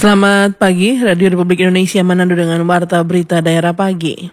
Selamat pagi, Radio Republik Indonesia Manado dengan Warta Berita Daerah Pagi.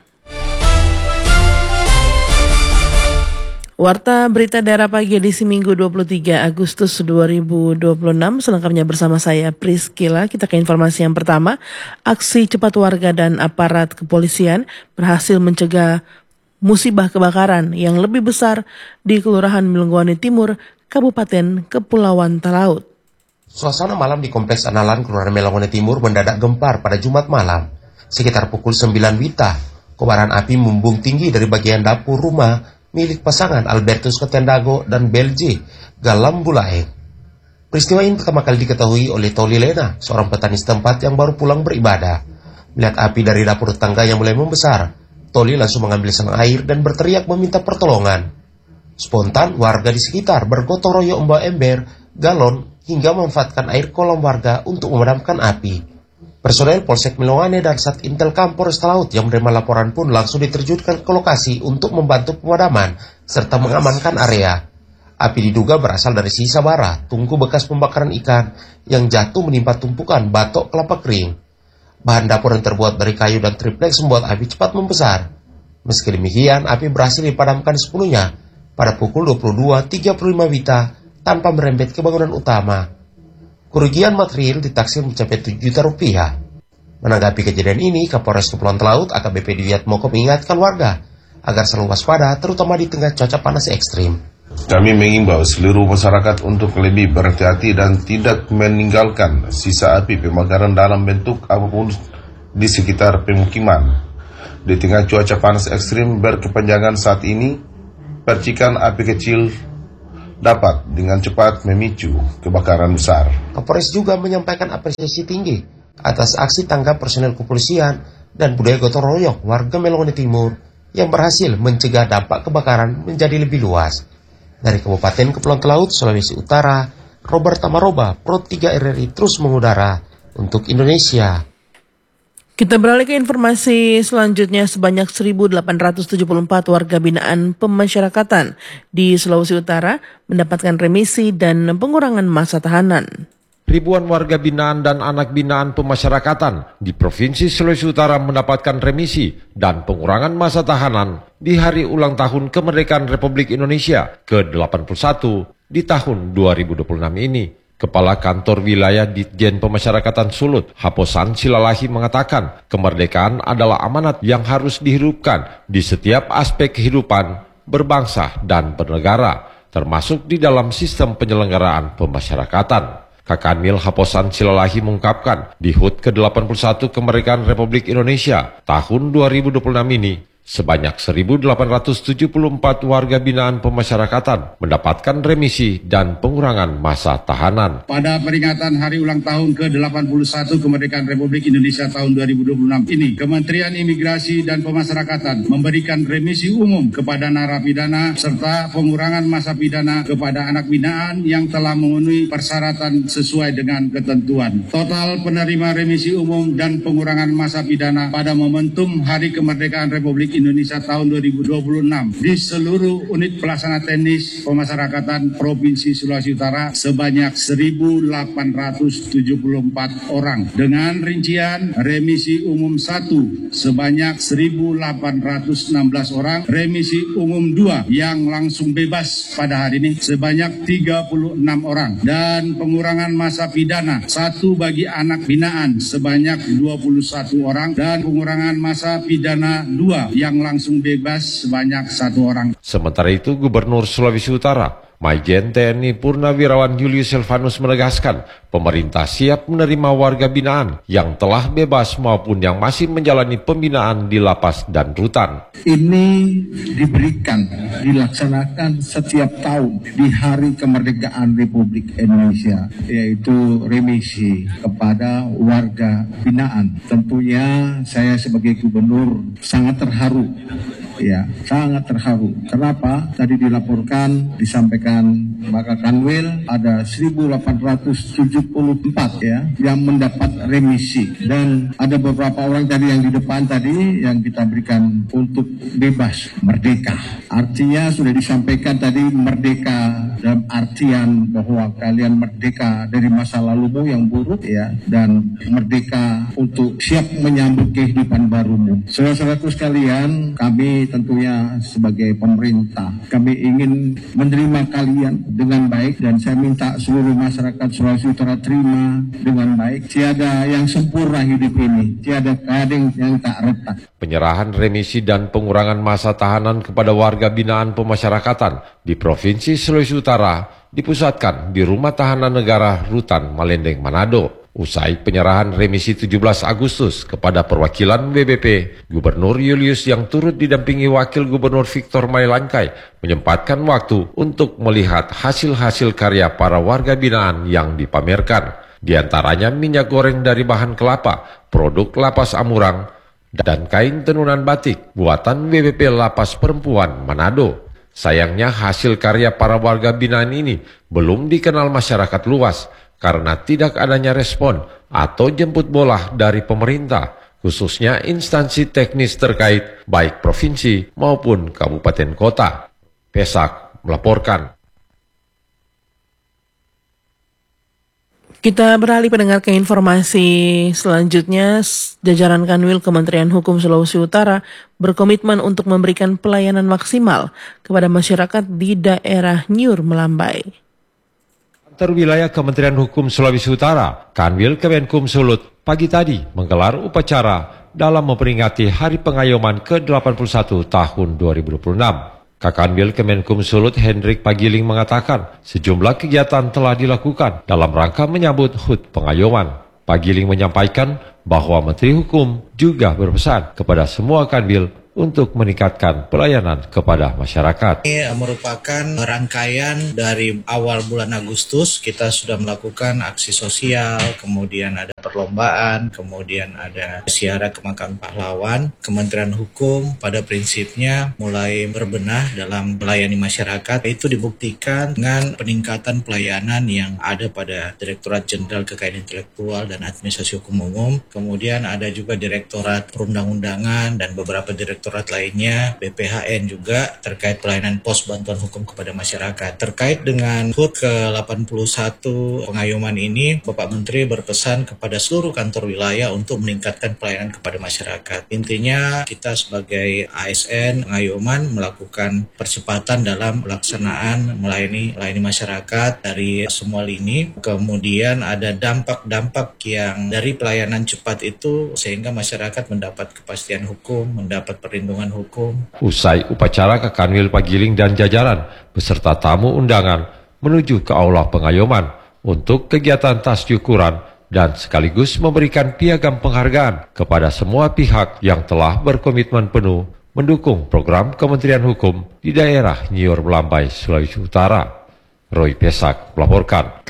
Warta Berita Daerah Pagi edisi Minggu 23 Agustus 2026, selengkapnya bersama saya Priscila. Kita ke informasi yang pertama. Aksi cepat warga dan aparat kepolisian berhasil mencegah musibah kebakaran yang lebih besar di Kelurahan Milunggowani Timur, Kabupaten Kepulauan Talaut. Suasana malam di Kompleks Analan Kelurahan Milunggowani Timur mendadak gempar pada Jumat malam. Sekitar pukul 9 WITA, kobaran api membumbung tinggi dari bagian dapur rumah milik pasangan Albertus Ketendago dan Belje Galambulae. Peristiwa ini pertama kali diketahui oleh Toli Lena, seorang petani setempat yang baru pulang beribadah. Melihat api dari dapur tetangga yang mulai membesar, Toli langsung mengambil selang air dan berteriak meminta pertolongan. Spontan, warga di sekitar bergotong royong membawa ember, galon, hingga memanfaatkan air kolam warga untuk memadamkan api. Personel Polsek Milunggowani dan Satintel Polres Talaut yang menerima laporan pun langsung diterjunkan ke lokasi untuk membantu pemadaman serta mengamankan area. Api diduga berasal dari sisa bara, tungku bekas pembakaran ikan yang jatuh menimpa tumpukan batok kelapa kering. Bahan dapur yang terbuat dari kayu dan triplex membuat api cepat membesar. Meski demikian, api berhasil dipadamkan sepenuhnya pada pukul 22.35 WITA tanpa merembet ke bangunan utama. Kerugian material ditaksir mencapai Rp7 juta. Menanggapi kejadian ini, Kapolres Kepulauan Talaut AKBP Dwiat Moko mengingatkan warga agar selalu waspada terutama di tengah cuaca panas ekstrim. Kami mengimbau seluruh masyarakat untuk lebih berhati-hati dan tidak meninggalkan sisa api pembakaran dalam bentuk apapun di sekitar pemukiman. Di tengah cuaca panas ekstrim berkepanjangan saat ini, percikan api kecil dapat dengan cepat memicu kebakaran besar. Kapolres juga menyampaikan apresiasi tinggi atas aksi tanggap personel kepolisian dan budaya gotong royong warga Milunggowani Timur yang berhasil mencegah dampak kebakaran menjadi lebih luas. Dari Kabupaten Kepulauan Talaut, Sulawesi Utara, Robert Tamaroba, Pro 3 RRI terus mengudara untuk Indonesia. Kita beralih ke informasi selanjutnya. Sebanyak 1.874 warga binaan pemasyarakatan di Sulawesi Utara mendapatkan remisi dan pengurangan masa tahanan. Ribuan warga binaan dan anak binaan pemasyarakatan di Provinsi Sulawesi Utara mendapatkan remisi dan pengurangan masa tahanan di hari ulang tahun kemerdekaan Republik Indonesia ke-81 di tahun 2026 ini. Kepala Kantor Wilayah Ditjen Pemasyarakatan Sulut, Haposan Silalahi mengatakan, kemerdekaan adalah amanat yang harus dihidupkan di setiap aspek kehidupan berbangsa dan bernegara, termasuk di dalam sistem penyelenggaraan pemasyarakatan. Kakanwil Haposan Silalahi mengungkapkan, di HUT ke-81 kemerdekaan Republik Indonesia tahun 2026 ini, sebanyak 1.874 warga binaan pemasyarakatan mendapatkan remisi dan pengurangan masa tahanan. Pada peringatan Hari Ulang Tahun ke-81 Kemerdekaan Republik Indonesia tahun 2026 ini, Kementerian Imigrasi dan Pemasyarakatan memberikan remisi umum kepada narapidana serta pengurangan masa pidana kepada anak binaan yang telah memenuhi persyaratan sesuai dengan ketentuan. Total penerima remisi umum dan pengurangan masa pidana pada momentum Hari Kemerdekaan Republik Indonesia tahun 2026 di seluruh unit pelaksana teknis pemasyarakatan Provinsi Sulawesi Utara sebanyak 1.874 orang. Dengan rincian remisi umum 1 sebanyak 1.816 orang, remisi umum 2 yang langsung bebas pada hari ini sebanyak 36 orang, dan pengurangan masa pidana 1 bagi anak binaan sebanyak 21 orang, dan pengurangan masa pidana 2 yang langsung bebas sebanyak 1 orang. Sementara itu, Gubernur Sulawesi Utara, Majen TNI Purnawirawan Julius Silvanus menegaskan, pemerintah siap menerima warga binaan yang telah bebas maupun yang masih menjalani pembinaan di lapas dan rutan. Ini diberikan, dilaksanakan setiap tahun di Hari Kemerdekaan Republik Indonesia, yaitu remisi kepada warga binaan. Tentunya saya sebagai gubernur sangat terharu ya, sangat terharu. Kenapa? Tadi dilaporkan, disampaikan Pak Kanwil ada 1.874 ya yang mendapat remisi, dan ada beberapa orang tadi yang di depan tadi yang kita berikan untuk bebas merdeka. Artinya sudah disampaikan tadi, merdeka dalam artian bahwa kalian merdeka dari masa lalumu yang buruk ya, dan merdeka untuk siap menyambut kehidupan barumu. Saudara-saudaraku sekalian, kami tentunya sebagai pemerintah, kami ingin menerima kalian dengan baik, dan saya minta seluruh masyarakat Sulawesi Utara terima dengan baik. Tiada yang sempurna hidup ini, tiada kadang yang tak retak. Penyerahan remisi dan pengurangan masa tahanan kepada warga binaan pemasyarakatan di Provinsi Sulawesi Utara dipusatkan di Rumah Tahanan Negara Rutan Malendeng, Manado. Usai penyerahan remisi 17 Agustus kepada perwakilan WBP, Gubernur Julius yang turut didampingi Wakil Gubernur Victor Mailangkai menyempatkan waktu untuk melihat hasil-hasil karya para warga binaan yang dipamerkan. Di antaranya minyak goreng dari bahan kelapa, produk lapas Amurang, dan kain tenunan batik buatan WBP Lapas Perempuan Manado. Sayangnya hasil karya para warga binaan ini belum dikenal masyarakat luas karena tidak adanya respon atau jemput bola dari pemerintah, khususnya instansi teknis terkait baik provinsi maupun kabupaten kota. Pesak melaporkan. Kita beralih pendengar ke informasi selanjutnya. Jajaran Kanwil Kementerian Hukum Sulawesi Utara berkomitmen untuk memberikan pelayanan maksimal kepada masyarakat di daerah Nyur Melambai. Kantor Wilayah Kementerian Hukum Sulawesi Utara, Kanwil Kemenkum Sulut, pagi tadi menggelar upacara dalam memperingati Hari Pengayoman ke-81 tahun 2026. Kakanwil Kemenkum Sulut Hendrik Pagiling mengatakan sejumlah kegiatan telah dilakukan dalam rangka menyambut HUT Pengayoman. Pagiling menyampaikan bahwa Menteri Hukum juga berpesan kepada semua kanwil untuk meningkatkan pelayanan kepada masyarakat. Ini merupakan rangkaian dari awal bulan Agustus, kita sudah melakukan aksi sosial, kemudian ada perlombaan, kemudian ada ziarah ke makam pahlawan. Kementerian Hukum pada prinsipnya mulai berbenah dalam melayani masyarakat. Itu dibuktikan dengan peningkatan pelayanan yang ada pada Direktorat Jenderal Kekayaan Intelektual dan Administrasi Hukum Umum. Kemudian ada juga Direktorat Perundang-undangan dan beberapa direktorat lainnya, BPHN juga terkait pelayanan pos bantuan hukum kepada masyarakat. Terkait dengan HUT ke-81 pengayoman ini, Bapak Menteri berpesan kepada seluruh kantor wilayah untuk meningkatkan pelayanan kepada masyarakat. Intinya kita sebagai ASN pengayoman melakukan percepatan dalam pelaksanaan melayani masyarakat dari semua lini. Kemudian ada dampak-dampak yang dari pelayanan cepat itu sehingga masyarakat mendapat kepastian hukum, mendapat perlindungan hukum. Usai upacara, Kakanwil Pagiling dan jajaran beserta tamu undangan menuju ke Aula Pengayoman untuk kegiatan tasyukuran dan sekaligus memberikan piagam penghargaan kepada semua pihak yang telah berkomitmen penuh mendukung program Kementerian Hukum di daerah Nyur Melambai, Sulawesi Utara. Roy Pesak melaporkan.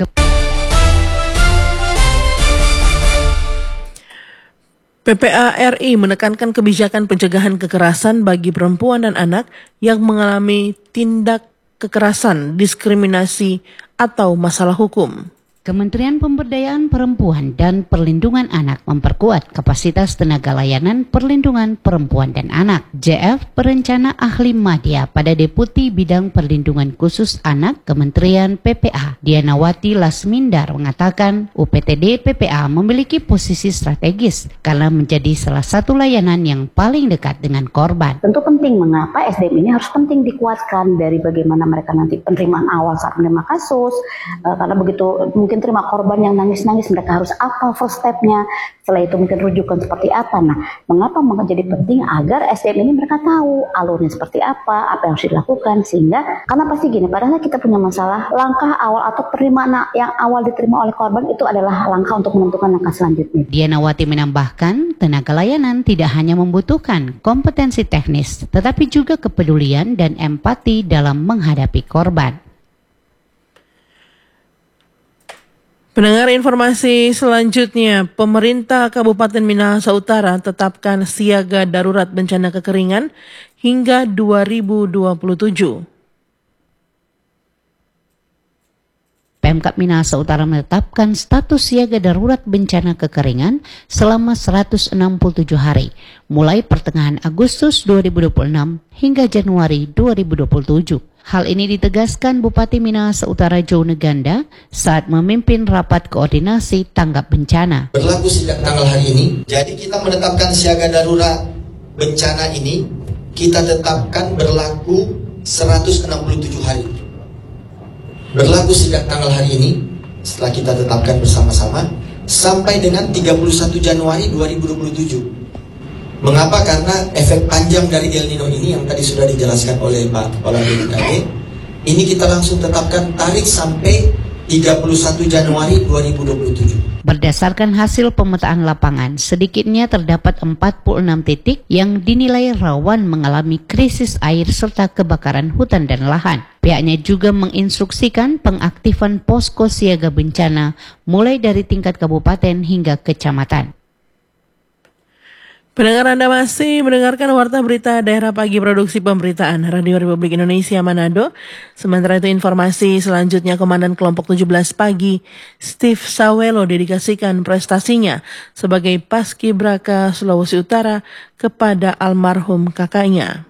PPA RI menekankan kebijakan pencegahan kekerasan bagi perempuan dan anak yang mengalami tindak kekerasan, diskriminasi, atau masalah hukum. Kementerian Pemberdayaan Perempuan dan Perlindungan Anak memperkuat kapasitas tenaga layanan perlindungan perempuan dan anak. JF Perencana Ahli Madya pada Deputi Bidang Perlindungan Khusus Anak Kementerian PPA, Dianawati Lasmindar mengatakan UPTD PPA memiliki posisi strategis karena menjadi salah satu layanan yang paling dekat dengan korban. Tentu penting, mengapa SDM ini harus penting dikuatkan dari bagaimana mereka nanti penerimaan awal saat menerima kasus, karena begitu mungkin terima korban yang nangis-nangis, mereka harus apa first step-nya, setelah itu mungkin rujukan seperti apa. Nah, mengapa menjadi penting agar SDM ini mereka tahu alurnya seperti apa yang harus dilakukan, sehingga karena pasti gini, padahal kita punya masalah, langkah awal atau penerimaan yang awal diterima oleh korban itu adalah langkah untuk menentukan langkah selanjutnya. Dianawati menambahkan, tenaga layanan tidak hanya membutuhkan kompetensi teknis, tetapi juga kepedulian dan empati dalam menghadapi korban. Pendengar informasi selanjutnya, pemerintah Kabupaten Minahasa Utara tetapkan siaga darurat bencana kekeringan hingga 2027. Pemkab Minahasa Utara menetapkan status siaga darurat bencana kekeringan selama 167 hari, mulai pertengahan Agustus 2026 hingga Januari 2027. Hal ini ditegaskan Bupati Minahasa Utara Joe Neganda saat memimpin rapat koordinasi tanggap bencana. Berlaku sejak tanggal hari ini, jadi kita menetapkan siaga darurat bencana ini, kita tetapkan berlaku 167 hari. Berlaku sejak tanggal hari ini, setelah kita tetapkan bersama-sama, sampai dengan 31 Januari 2027. Mengapa? Karena efek panjang dari El Nino ini yang tadi sudah dijelaskan oleh Pak Kepala BMKG, ini kita langsung tetapkan tarik sampai 31 Januari 2027. Berdasarkan hasil pemetaan lapangan, sedikitnya terdapat 46 titik yang dinilai rawan mengalami krisis air serta kebakaran hutan dan lahan. Pihaknya juga menginstruksikan pengaktifan posko siaga bencana mulai dari tingkat kabupaten hingga kecamatan. Pendengar, Anda masih mendengarkan Warta Berita Daerah Pagi Produksi Pemberitaan Radio Republik Indonesia Manado. Sementara itu informasi selanjutnya, Komandan Kelompok 17 Pagi Steve Sawelo dedikasikan prestasinya sebagai Paskibraka Sulawesi Utara kepada almarhum kakaknya.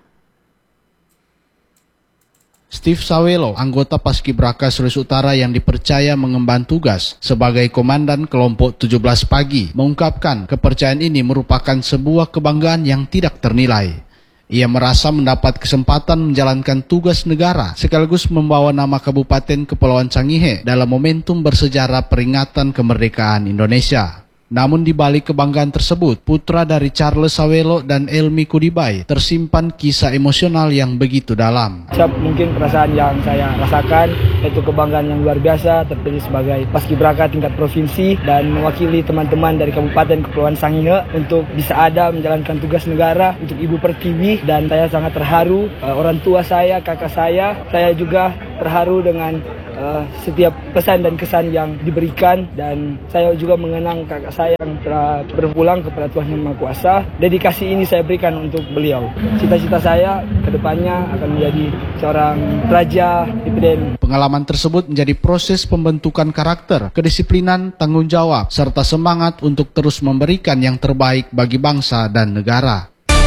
Steve Sawelo, anggota Paskibraka Sulawesi Utara yang dipercaya mengemban tugas sebagai Komandan Kelompok 17 Pagi, mengungkapkan kepercayaan ini merupakan sebuah kebanggaan yang tidak ternilai. Ia merasa mendapat kesempatan menjalankan tugas negara sekaligus membawa nama Kabupaten Kepulauan Sangihe dalam momentum bersejarah peringatan kemerdekaan Indonesia. Namun di balik kebanggaan tersebut, putra dari Charles Sawelo dan Elmi Kudibai tersimpan kisah emosional yang begitu dalam. Mungkin perasaan yang saya rasakan yaitu kebanggaan yang luar biasa terpilih sebagai Paskibraka tingkat provinsi dan mewakili teman-teman dari Kabupaten Kepulauan Sangihe untuk bisa ada menjalankan tugas negara untuk Ibu Pertiwi, dan saya sangat terharu. Orang tua saya, kakak saya juga terharu dengan setiap pesan dan kesan yang diberikan, dan saya juga mengenang kakak saya yang telah berpulang kepada Tuhan Yang Maha Kuasa. Dedikasi ini saya berikan untuk beliau. Cita-cita saya ke depannya akan menjadi seorang raja IPDN. Pengalaman tersebut menjadi proses pembentukan karakter, kedisiplinan, tanggung jawab, serta semangat untuk terus memberikan yang terbaik bagi bangsa dan negara.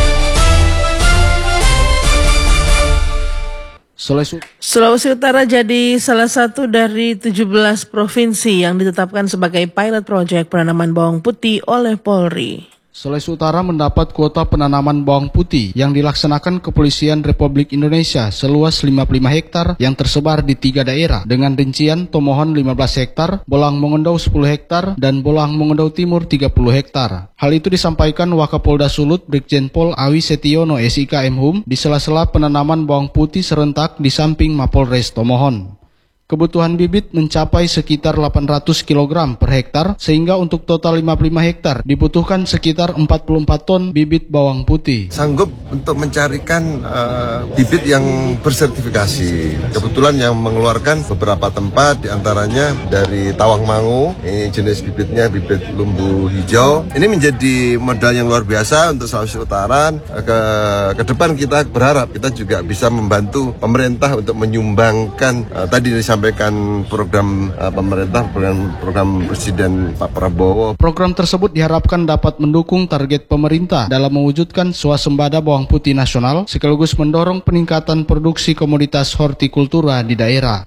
Sulawesi Utara jadi salah satu dari 17 provinsi yang ditetapkan sebagai pilot project penanaman bawang putih oleh Polri. Sulawesi Utara mendapat kuota penanaman bawang putih yang dilaksanakan Kepolisian Republik Indonesia seluas 55 hektar yang tersebar di 3 daerah dengan rincian Tomohon 15 hektar, Bolang Mongondo 10 hektar, dan Bolang Mongondo Timur 30 hektar. Hal itu disampaikan Wakapolda Sulut Brigjen Pol Awi Setiono SIK Mhum di sela-sela penanaman bawang putih serentak di samping Mapolres Tomohon. Kebutuhan bibit mencapai sekitar 800 kg per hektar, sehingga untuk total 55 hektar dibutuhkan sekitar 44 ton bibit bawang putih. Sanggup untuk mencarikan bibit yang bersertifikasi. Kebetulan yang mengeluarkan beberapa tempat, diantaranya dari Tawangmangu, ini jenis bibitnya bibit lumbu hijau. Ini menjadi modal yang luar biasa untuk Sulawesi Utara. Ke depan kita berharap kita juga bisa membantu pemerintah untuk menyumbangkan tadi disampaikan program pemerintah, program Presiden Pak Prabowo. Program tersebut diharapkan dapat mendukung target pemerintah dalam mewujudkan swasembada bawang putih nasional, sekaligus mendorong peningkatan produksi komoditas hortikultura di daerah.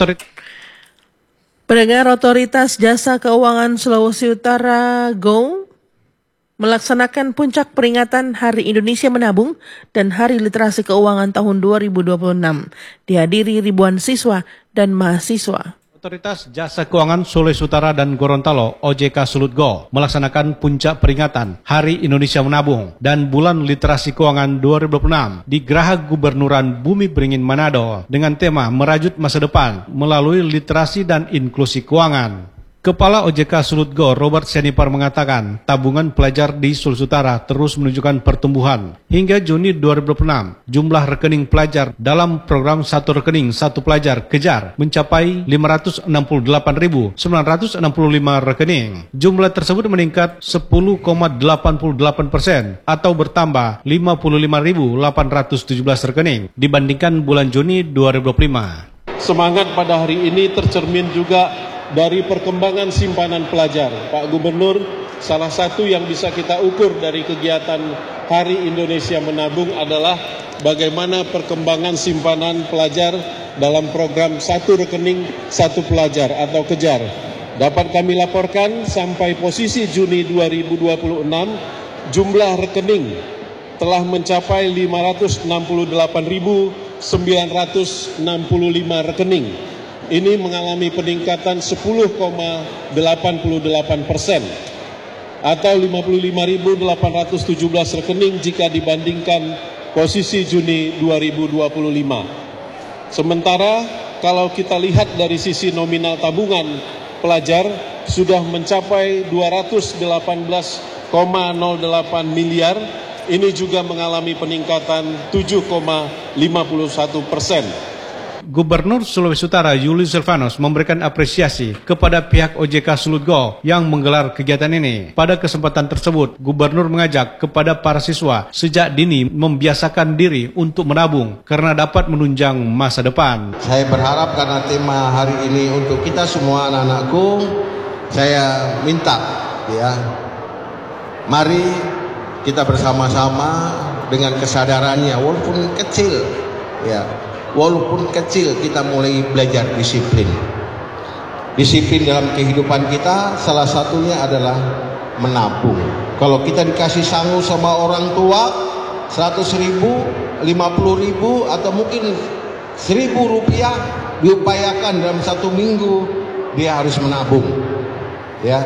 Pendengar, Otoritas Jasa Keuangan Sulawesi Utara (GOW) melaksanakan puncak peringatan Hari Indonesia Menabung dan Hari Literasi Keuangan tahun 2026. Dihadiri ribuan siswa dan mahasiswa. Otoritas Jasa Keuangan Sulawesi Utara dan Gorontalo OJK Sulut Go melaksanakan puncak peringatan Hari Indonesia Menabung dan Bulan Literasi Keuangan 2026 di Geraha Gubernuran Bumi Beringin Manado dengan tema Merajut Masa Depan melalui literasi dan inklusi keuangan. Kepala OJK Sulut Go, Robert Senipar mengatakan, tabungan pelajar di Sulawesi Utara terus menunjukkan pertumbuhan. Hingga Juni 2026, jumlah rekening pelajar dalam program Satu Rekening Satu Pelajar Kejar mencapai 568.965 rekening. Jumlah tersebut meningkat 10,88% atau bertambah 55.817 rekening dibandingkan bulan Juni 2025. Semangat pada hari ini tercermin juga dari perkembangan simpanan pelajar. Pak Gubernur, salah satu yang bisa kita ukur dari kegiatan Hari Indonesia Menabung adalah bagaimana perkembangan simpanan pelajar dalam program Satu Rekening Satu Pelajar atau Kejar. Dapat kami laporkan sampai posisi Juni 2026, jumlah rekening telah mencapai 568.965 rekening. Ini mengalami peningkatan 10,88% atau 55.817 rekening jika dibandingkan posisi Juni 2025. Sementara kalau kita lihat dari sisi nominal tabungan pelajar sudah mencapai 218,08 miliar, ini juga mengalami peningkatan 7,51%. Gubernur Sulawesi Utara Julius Silvanus memberikan apresiasi kepada pihak OJK Sulut Go yang menggelar kegiatan ini. Pada kesempatan tersebut, Gubernur mengajak kepada para siswa sejak dini membiasakan diri untuk menabung karena dapat menunjang masa depan. Saya berharap karena tema hari ini untuk kita semua anak-anakku, saya minta ya, mari kita bersama-sama dengan kesadarannya walaupun kecil ya. Walaupun kecil kita mulai belajar disiplin. Disiplin dalam kehidupan kita salah satunya adalah menabung. Kalau kita dikasih sangu sama orang tua 100.000, 50.000 atau mungkin 1.000 rupiah, diupayakan dalam 1 minggu dia harus menabung. Ya.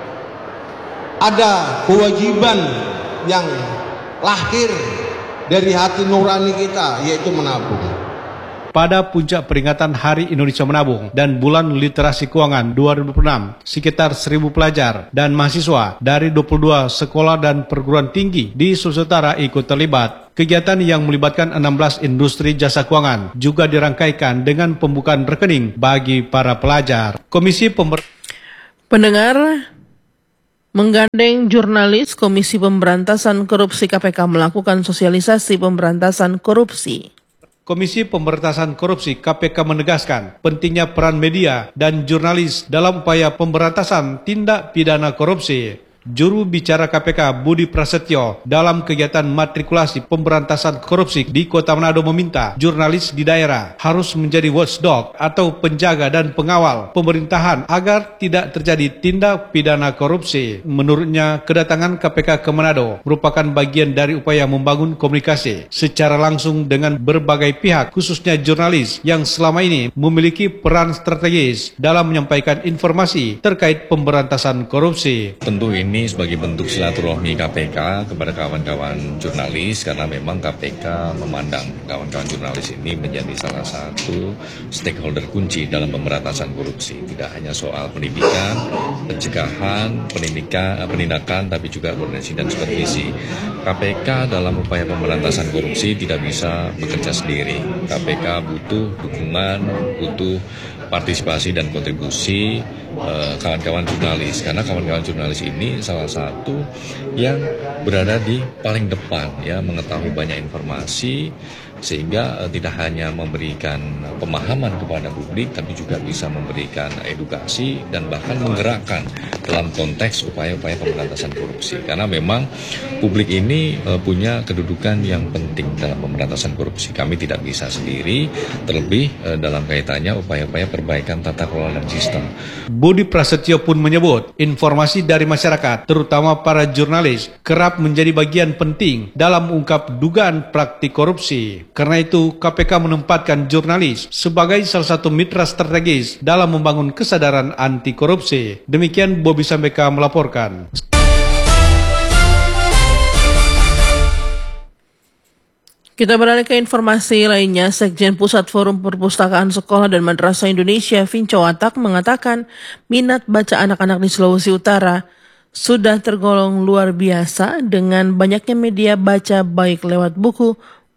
Ada kewajiban yang lahir dari hati nurani kita, yaitu menabung. Pada puncak peringatan Hari Indonesia Menabung dan Bulan Literasi Keuangan 2026, sekitar 1.000 pelajar dan mahasiswa dari 22 sekolah dan perguruan tinggi di Sulawesi Utara ikut terlibat. Kegiatan yang melibatkan 16 industri jasa keuangan juga dirangkaikan dengan pembukaan rekening bagi para pelajar. Pendengar, menggandeng jurnalis Komisi Pemberantasan Korupsi KPK melakukan sosialisasi pemberantasan korupsi. Komisi Pemberantasan Korupsi KPK menegaskan pentingnya peran media dan jurnalis dalam upaya pemberantasan tindak pidana korupsi. Juru bicara KPK Budi Prasetyo dalam kegiatan matrikulasi pemberantasan korupsi di Kota Manado meminta jurnalis di daerah harus menjadi watchdog atau penjaga dan pengawal pemerintahan agar tidak terjadi tindak pidana korupsi. Menurutnya, kedatangan KPK ke Manado merupakan bagian dari upaya membangun komunikasi secara langsung dengan berbagai pihak, khususnya jurnalis yang selama ini memiliki peran strategis dalam menyampaikan informasi terkait pemberantasan korupsi. Tentu ini sebagai bentuk silaturahmi KPK kepada kawan-kawan jurnalis, karena memang KPK memandang kawan-kawan jurnalis ini menjadi salah satu stakeholder kunci dalam pemberantasan korupsi. Tidak hanya soal pendidikan, pencegahan, penindakan, tapi juga koordinasi dan supervisi. KPK dalam upaya pemberantasan korupsi tidak bisa bekerja sendiri. KPK butuh dukungan, butuh partisipasi dan kontribusi kawan-kawan jurnalis, karena kawan-kawan jurnalis ini salah satu yang berada di paling depan ya, mengetahui banyak informasi sehingga tidak hanya memberikan pemahaman kepada publik tapi juga bisa memberikan edukasi dan bahkan menggerakkan dalam konteks upaya-upaya pemberantasan korupsi, karena memang publik ini punya kedudukan yang penting dalam pemberantasan korupsi. Kami tidak bisa sendiri, terlebih dalam kaitannya upaya-upaya perbaikan tata kelola dan sistem. Budi Prasetyo pun menyebut informasi dari masyarakat, terutama para jurnalis, kerap menjadi bagian penting dalam mengungkap dugaan praktik korupsi. Karena itu, KPK menempatkan jurnalis sebagai salah satu mitra strategis dalam membangun kesadaran anti korupsi. Demikian Bobby Sambeka melaporkan. Kita beralih ke informasi lainnya. Sekjen Pusat Forum Perpustakaan Sekolah dan Madrasah Indonesia, Vinco Watak, mengatakan minat baca anak-anak di Sulawesi Utara sudah tergolong luar biasa dengan banyaknya media baca baik lewat buku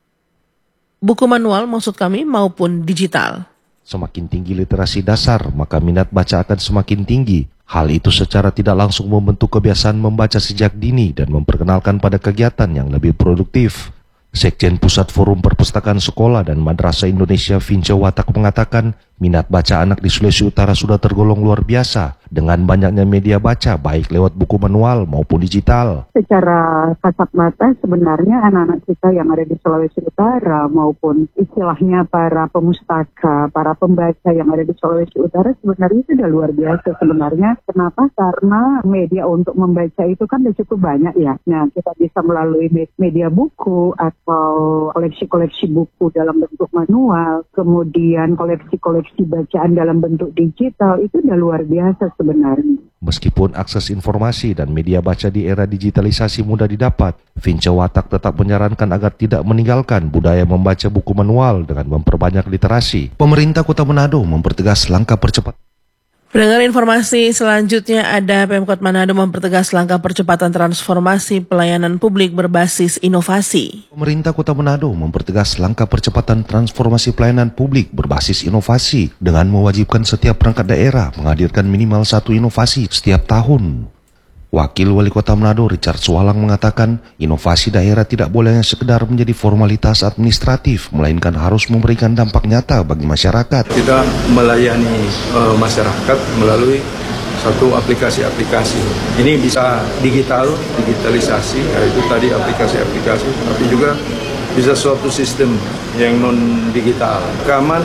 manual maupun digital. Semakin tinggi literasi dasar, maka minat baca akan semakin tinggi. Hal itu secara tidak langsung membentuk kebiasaan membaca sejak dini dan memperkenalkan pada kegiatan yang lebih produktif. Sekjen Pusat Forum Perpustakaan Sekolah dan Madrasah Indonesia, Vinco Watak, mengatakan minat baca anak di Sulawesi Utara sudah tergolong luar biasa dengan banyaknya media baca baik lewat buku manual maupun digital. Secara kasat mata sebenarnya anak-anak kita yang ada di Sulawesi Utara maupun istilahnya para pemustaka, para pembaca yang ada di Sulawesi Utara sebenarnya sudah luar biasa sebenarnya. Kenapa? Karena media untuk membaca itu kan sudah cukup banyak ya. Nah, kita bisa melalui media buku atau koleksi-koleksi buku dalam bentuk manual, kemudian koleksi-koleksi bacaan dalam bentuk digital, itu udah luar biasa sebenarnya. Meskipun akses informasi dan media baca di era digitalisasi mudah didapat, Vinco Watak tetap menyarankan agar tidak meninggalkan budaya membaca buku manual dengan memperbanyak literasi. Pemerintah Kota Manado mempertegas langkah percepatan. Pendengar, informasi selanjutnya ada Pemkot Manado mempertegas langkah percepatan transformasi pelayanan publik berbasis inovasi. Pemerintah Kota Manado mempertegas langkah percepatan transformasi pelayanan publik berbasis inovasi dengan mewajibkan setiap perangkat daerah menghadirkan minimal satu inovasi setiap tahun. Wakil Wali Kota Manado Richard Sualang mengatakan inovasi daerah tidak boleh hanya sekedar menjadi formalitas administratif, melainkan harus memberikan dampak nyata bagi masyarakat. Kita melayani masyarakat melalui satu aplikasi-aplikasi. Ini bisa digitalisasi, yaitu tadi aplikasi-aplikasi, tapi juga bisa suatu sistem yang non-digital. Rekaman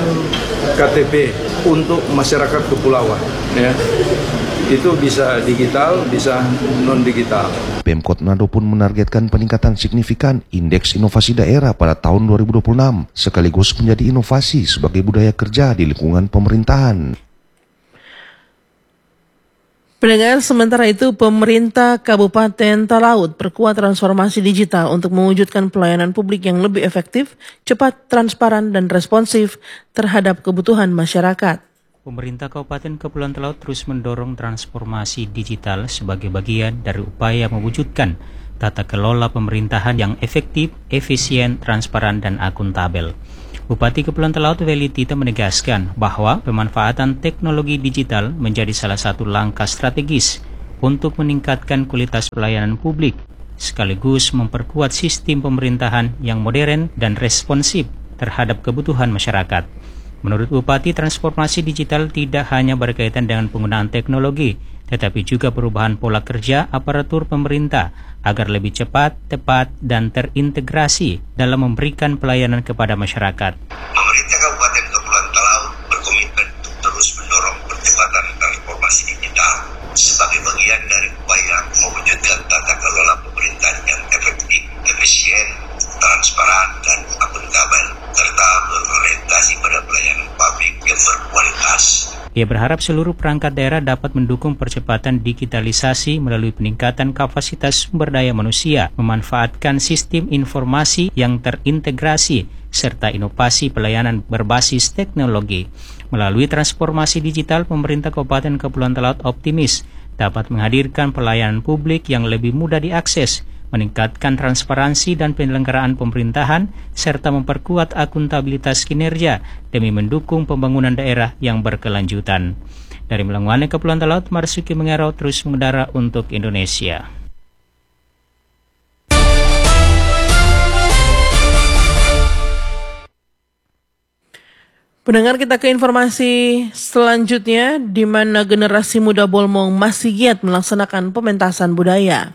KTP untuk masyarakat kepulauan, ya. Itu bisa digital, bisa non-digital. Pemkot Manado pun menargetkan peningkatan signifikan indeks inovasi daerah pada tahun 2026, sekaligus menjadi inovasi sebagai budaya kerja di lingkungan pemerintahan. Pendengar, sementara itu pemerintah Kabupaten Talaut perkuat transformasi digital untuk mewujudkan pelayanan publik yang lebih efektif, cepat, transparan, dan responsif terhadap kebutuhan masyarakat. Pemerintah Kabupaten Kepulauan Talaut terus mendorong transformasi digital sebagai bagian dari upaya mewujudkan tata kelola pemerintahan yang efektif, efisien, transparan, dan akuntabel. Bupati Kepulauan Talaut Weli Tita menegaskan bahwa pemanfaatan teknologi digital menjadi salah satu langkah strategis untuk meningkatkan kualitas pelayanan publik, sekaligus memperkuat sistem pemerintahan yang modern dan responsif terhadap kebutuhan masyarakat. Menurut Bupati, transformasi digital tidak hanya berkaitan dengan penggunaan teknologi, tetapi juga perubahan pola kerja aparatur pemerintah agar lebih cepat, tepat, dan terintegrasi dalam memberikan pelayanan kepada masyarakat. Pemerintah Kabupaten Kepulauan Talaut berkomitmen untuk terus mendorong percepatan transformasi digital sebagai bagian dari upaya mewujudkan tata kelola pemerintahan yang efektif, efisien, transparan, dan akuntabel, serta berorientasi pada pelayanan publik yang berkualitas. Ia berharap seluruh perangkat daerah dapat mendukung percepatan digitalisasi melalui peningkatan kapasitas sumber daya manusia, memanfaatkan sistem informasi yang terintegrasi, serta inovasi pelayanan berbasis teknologi. Melalui transformasi digital, pemerintah Kabupaten Kepulauan Talaut optimis dapat menghadirkan pelayanan publik yang lebih mudah diakses, meningkatkan transparansi dan penyelenggaraan pemerintahan, serta memperkuat akuntabilitas kinerja demi mendukung pembangunan daerah yang berkelanjutan. Dari Melangwane, Kepulauan Talaut, Marsuki Mengarau terus mengudara untuk Indonesia. Pendengar, kita ke informasi selanjutnya, di mana generasi muda Bolmong masih giat melaksanakan pementasan budaya.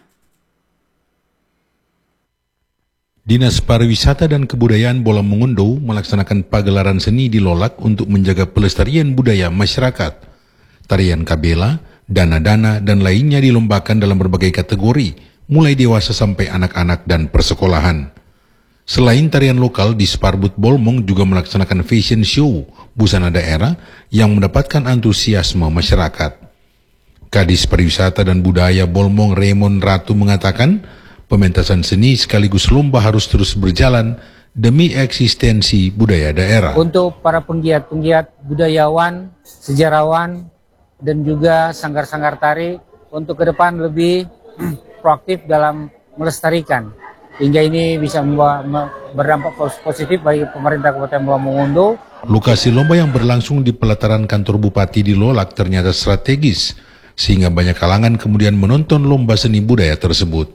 Dinas Pariwisata dan Kebudayaan Bola Mongondo melaksanakan pagelaran seni di Lolak untuk menjaga pelestarian budaya masyarakat. Tarian kabela, dana-dana, dan lainnya dilombakan dalam berbagai kategori, mulai dewasa sampai anak-anak dan persekolahan. Selain tarian lokal, di Sparbud Bolmong juga melaksanakan fashion show busana daerah yang mendapatkan antusiasme masyarakat. Kadis Pariwisata dan Budaya Bolmong Raymond Ratu mengatakan, pementasan seni sekaligus lomba harus terus berjalan demi eksistensi budaya daerah. Untuk para penggiat-penggiat budayawan, sejarawan, dan juga sanggar-sanggar tari untuk ke depan lebih proaktif dalam melestarikan. Hingga ini bisa berdampak positif bagi pemerintah Kabupaten Bawang Mongondo. Lokasi lomba yang berlangsung di pelataran kantor Bupati di Lolak ternyata strategis, sehingga banyak kalangan kemudian menonton lomba seni budaya tersebut.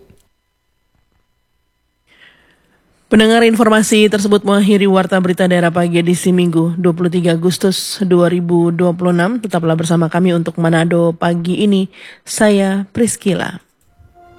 Pendengar, informasi tersebut mengakhiri Warta Berita Daerah pagi edisi Minggu 23 Agustus 2026. Tetaplah bersama kami untuk Manado pagi ini. Saya Priscila.